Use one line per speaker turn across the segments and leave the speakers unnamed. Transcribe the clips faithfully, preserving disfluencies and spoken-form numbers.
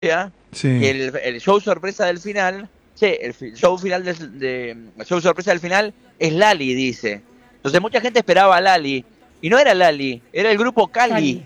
Sí.
que el, el show sorpresa del final, che, el fi- show final del, de, el show sorpresa del final es Lali, dice. Entonces mucha gente esperaba a Lali, y no era Lali, era el grupo Cali.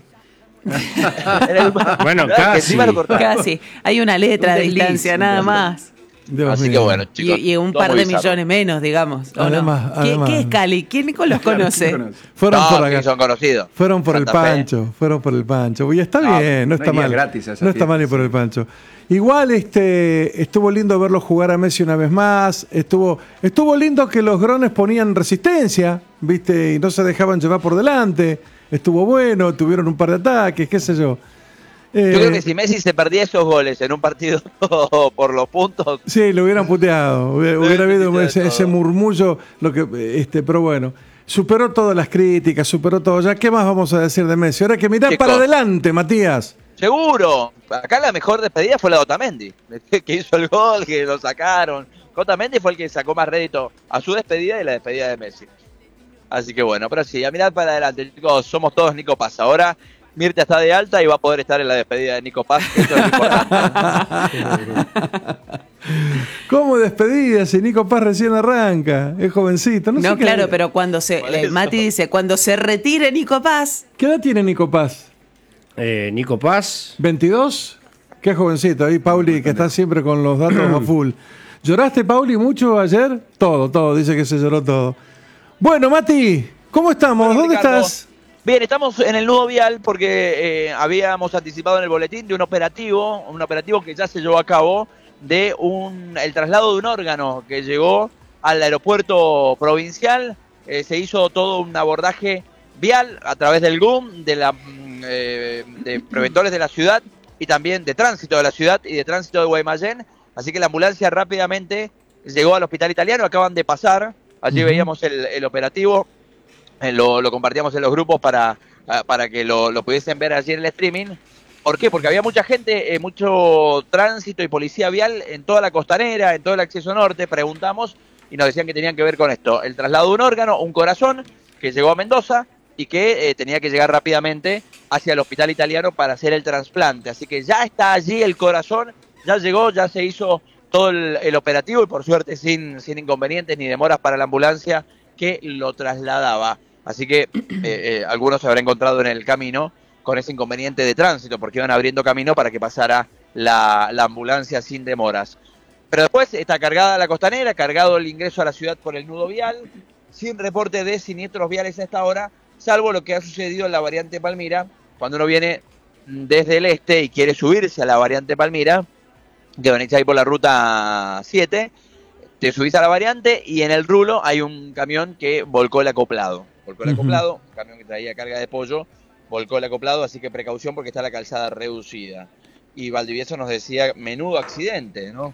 Era el grupo,
Bueno,
claro, que encima lo
casi.
cortaron.
Casi. Hay una letra
Un
de
desliz,
distancia,
un
nada
desliz.
más.
Dios
Así que
mío.
bueno,
Y,
chicos.
y un
todo
par
muy
de
bizarro.
millones menos, digamos. ¿o no?
Además,
¿Qué,
además.
¿Qué es Cali? ¿Quién lo conoce?
Fueron
No,
por
sí,
acá.
son conocidos.
Fueron por
Santa
el
Fe.
Pancho, fueron por el Pancho. Y está
No,
bien, no
no
está
iría
mal.
gratis a esa
No está
fiesta,
mal ir por
sí.
el Pancho. Igual este estuvo lindo verlo jugar a Messi una vez más. Estuvo estuvo lindo que los grones ponían resistencia, ¿viste? Y no se dejaban llevar por delante. Estuvo bueno, tuvieron un par de ataques, qué sé yo. Eh,
Yo creo que si Messi se perdía esos goles en un partido por los puntos,
Sí, lo hubieran puteado. Hubiera, hubiera habido
puteado
ese,
todo.
ese murmullo, lo que, este, pero bueno. Superó todas las críticas, superó todo. Ya, ¿qué más vamos a decir de Messi? Ahora hay que mirar
¿Qué
para
cosa?
adelante, Matías.
seguro. Acá la mejor despedida fue la de Otamendi, que hizo el gol, que lo sacaron. Otamendi fue el que sacó más rédito a su despedida y la despedida de Messi. Así que bueno, pero sí, a mirar para adelante, chicos, somos todos Nico Paz. Ahora Mirta está de alta y va a poder estar en la despedida de Nico Paz. Eso es lo importante.
¿Cómo despedida si Nico Paz recién arranca? Es jovencito. No,
No,
sé qué-
claro, pero cuando se.
Por
eh,
eso.
Mati dice, cuando se retire Nico Paz.
¿Qué edad tiene Nico Paz?
Eh, Nico Paz.
¿veintidós? Qué jovencito. Ahí Pauli, que está siempre con los datos a full. ¿Lloraste, Pauli, mucho ayer? Todo, todo. Dice que se lloró todo. Bueno, Mati, ¿cómo estamos?
Bueno,
¿Dónde
Ricardo,
estás?
Bien, estamos en el nudo vial porque eh, habíamos anticipado en el boletín de un operativo, un operativo que ya se llevó a cabo de un el traslado de un órgano que llegó al aeropuerto provincial. Eh, se hizo todo un abordaje vial a través del G U M, de la mm, eh, de preventores de la ciudad y también de tránsito de la ciudad y de tránsito de Guaymallén. Así que la ambulancia rápidamente llegó al hospital italiano, acaban de pasar. Allí
Ujú.
veíamos el, el operativo. Eh, Lo, lo compartíamos en los grupos para, ah, para que lo, lo pudiesen ver allí en el streaming. ¿Por qué? Porque había mucha gente, eh, mucho tránsito y policía vial en toda la costanera, en todo el acceso norte. Preguntamos y nos decían que tenían que ver con esto. El traslado de un órgano, un corazón, que llegó a Mendoza y que eh, tenía que llegar rápidamente hacia el hospital italiano para hacer el trasplante. Así que ya está allí el corazón, ya llegó, ya se hizo todo el, el operativo y por suerte sin, sin inconvenientes ni demoras para la ambulancia que lo trasladaba. Así que eh, eh, algunos se habrán encontrado en el camino con ese inconveniente de tránsito, porque iban abriendo camino para que pasara la, la ambulancia sin demoras. Pero después está cargada la costanera, cargado el ingreso a la ciudad por el nudo vial, sin reporte de siniestros viales a esta hora, salvo lo que ha sucedido en la variante Palmira, cuando uno viene desde el este y quiere subirse a la variante Palmira, que venís ahí por la ruta siete, te subís a la variante y en el rulo hay un camión que volcó el acoplado. Volcó el
Ujú.
acoplado, un camión que traía carga de pollo, volcó el acoplado, así que precaución porque está la calzada reducida. Y Valdivieso nos decía, menudo accidente, ¿no?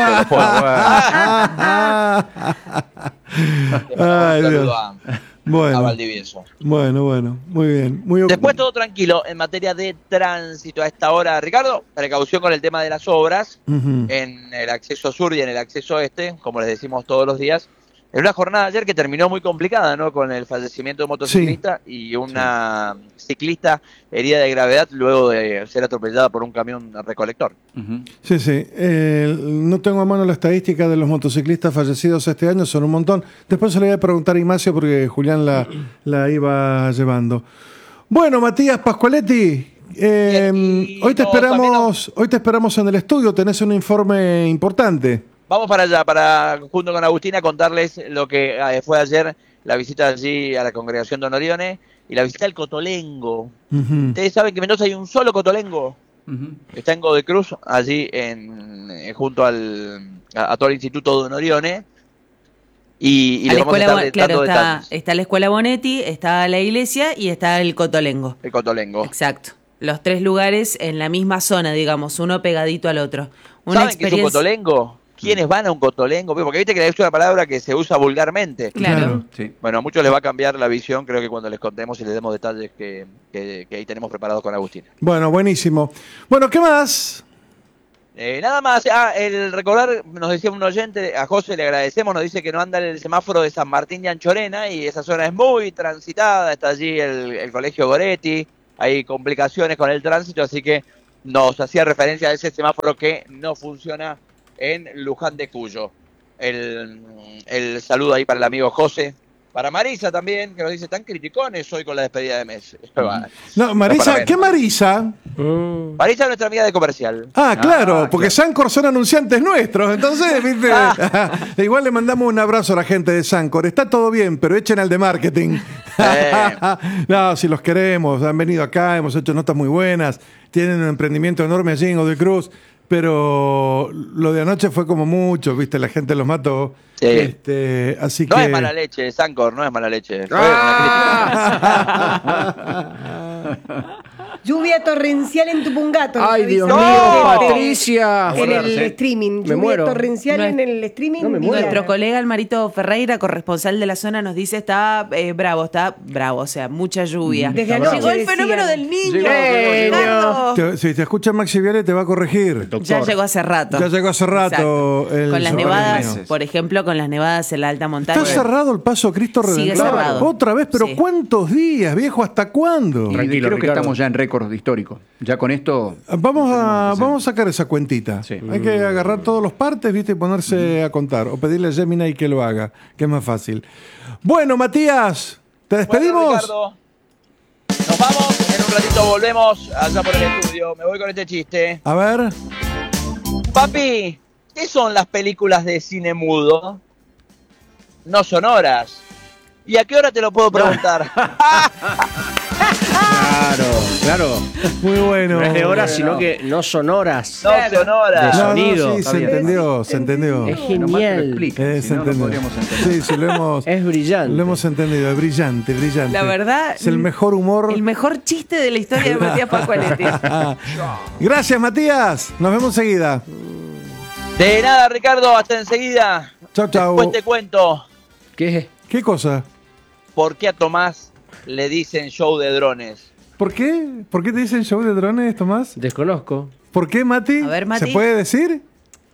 Ay,
Un
Dios.
saludo a, a
Bueno,
Valdivieso.
bueno, bueno, muy bien. Muy
Después todo tranquilo en materia de tránsito a esta hora. Ricardo, precaución con el tema de las obras
Ujú.
en el acceso sur y en el acceso este, como les decimos todos los días. En una jornada ayer que terminó muy complicada, ¿no? Con el fallecimiento de un motociclista y una ciclista herida de gravedad luego de ser atropellada por un camión recolector.
Ujú.
Sí, sí. Eh, no tengo a mano la estadística de los motociclistas fallecidos este año, son un montón. Después se le voy a preguntar a Ignacio porque Julián la, la iba llevando. Bueno, Matías Pascualetti, eh,
Bien, y
hoy te
no, también
esperamos, hoy te esperamos en el estudio, tenés un informe importante.
Vamos para allá, para junto con Agustina contarles lo que eh, fue ayer la visita allí a la congregación de Honorione y la visita al Cotolengo.
Ujú.
Ustedes saben que en Mendoza hay un solo Cotolengo.
Ujú.
Está en Godecruz, allí en, eh, junto al, a, a todo el Instituto de Honorione. Y, y
A
les
la
vamos a
escuela,
estar
Bo-
de-
claro,
dando
está,
detalles.
está la escuela Bonetti, está la iglesia y está el Cotolengo.
El Cotolengo.
Exacto. Los tres lugares en la misma zona, digamos, uno pegadito al otro. Una
¿Saben qué es un Cotolengo? ¿Quiénes van a un Cotolengo? Porque viste que es una palabra que se usa vulgarmente.
Claro.
Claro.
Sí.
Bueno, a muchos les va a cambiar la visión, creo que cuando les contemos y les demos detalles que, que, que ahí tenemos preparados con Agustina.
Bueno, buenísimo. Bueno, ¿qué más?
Eh, nada más, ah, el recordar, nos decía un oyente, a José le agradecemos, nos dice que no anda en el semáforo de San Martín de Anchorena y esa zona es muy transitada, está allí el, el colegio Goretti, hay complicaciones con el tránsito, así que nos hacía referencia a ese semáforo que no funciona en Luján de Cuyo. El, el saludo ahí para el amigo José. Para Marisa también, que nos dice, tan criticones hoy con la despedida de mes.
No, Marisa, ¿qué Marisa?
Mm.
Marisa es nuestra amiga de comercial.
Ah, claro,
Ah,
porque
claro.
Sancor son anunciantes nuestros, entonces, viste, igual le mandamos un abrazo a la gente de Sancor. Está todo bien, pero echen al de marketing.
Eh.
No, si los queremos, han venido acá, hemos hecho notas muy buenas, tienen un emprendimiento enorme allí en Godoy Cruz, pero lo de anoche fue como mucho, viste, la gente los mató.
Sí.
Este, así
No
que...
es mala leche, Sancor, no es mala leche. Fue
Ah.
Lluvia torrencial en Tupungato.
Ay,
nos
Dios
avisa
mío,
la gente
Patricia.
En el
Acordarse.
streaming.
Me
Lluvia
muero.
torrencial
No es-
en el streaming.
No me muero.
Diana.
Nuestro colega Almarito Ferreira, corresponsal de la zona, nos dice está eh, bravo, está bravo, o sea, mucha lluvia.
Desde
Está
anoche
Llegó el
decían.
fenómeno del niño.
Llegó,
llegó,
Ricardo.
Te- si te escucha Maxi Viale te va a corregir.
Doctor.
Ya llegó hace rato.
Ya llegó hace rato
Exacto.
el
Con las
sobrino.
nevadas,
meses.
por ejemplo, con las nevadas en la alta montaña.
Está cerrado el paso Cristo
Sigue
Redentor.
cerrado.
Otra vez, pero
Sí.
¿cuántos días, viejo? ¿Hasta cuándo?
Y
Tranquilo,
creo que
Ricardo.
estamos ya en récord histórico. Ya con esto.
Vamos a,
tenemos que hacer.
vamos a sacar esa cuentita.
Sí.
Hay que agarrar todos los partes, ¿viste? Y ponerse a contar. O pedirle a Gemini que lo haga, que es más fácil. Bueno, Matías, ¿te despedimos?
Bueno, Ricardo, nos vamos, en un ratito volvemos allá por el estudio. Me voy con este chiste.
A ver.
Papi, ¿qué son las películas de cine mudo? No sonoras. ¿Y a qué hora te lo puedo preguntar?
Claro, claro.
Muy bueno.
No es de horas, sino que no son horas.
No sonoras.
No, no,
sonido.
sí,
Está
se
bien.
entendió, se entendió.
Es
Nomás que lo
genial.
explique,
Eh,
si
se
no, no
entendió.
podríamos entender.
Sí, sí, lo hemos,
Es brillante.
lo hemos entendido. Es brillante, brillante.
La verdad,
Es el mejor humor.
El mejor chiste de la historia de Matías Pascualetti.
Gracias, Matías. Nos vemos enseguida.
De nada, Ricardo, hasta enseguida.
Chau, chau.
Después te cuento
¿Qué?
¿Qué cosa?
por qué a Tomás le dicen show de drones.
¿Por qué? ¿Por qué te dicen show de drones, Tomás?
Desconozco.
¿Por qué, Mati?
A ver, Mati.
¿Se puede decir?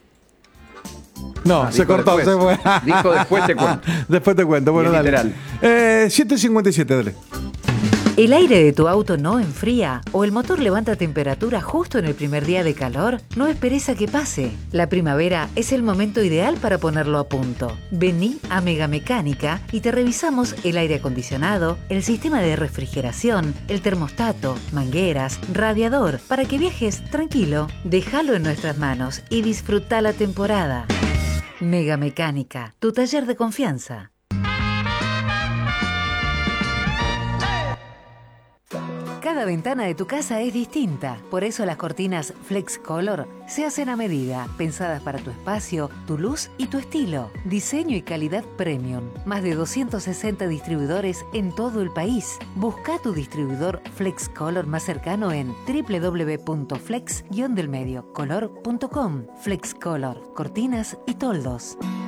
No,
Ah,
se
dijo
cortó,
después.
se fue.
Dijo después te cuento.
Después te cuento. Bueno,
Y es
dale.
literal.
Eh, siete cincuenta y siete, dale.
¿El aire de tu auto no enfría o el motor levanta temperatura justo en el primer día de calor? No esperes a que pase. La primavera es el momento ideal para ponerlo a punto. Vení a Megamecánica y te revisamos el aire acondicionado, el sistema de refrigeración, el termostato, mangueras, radiador, para que viajes tranquilo. Déjalo en nuestras manos y disfruta la temporada. Megamecánica, tu taller de confianza. Cada ventana de tu casa es distinta, por eso las cortinas Flex Color se hacen a medida, pensadas para tu espacio, tu luz y tu estilo. Diseño y calidad premium. Más de doscientos sesenta distribuidores en todo el país. Busca tu distribuidor Flex Color más cercano en w w w punto flex guion del medio color punto com. Flex Color, cortinas y toldos.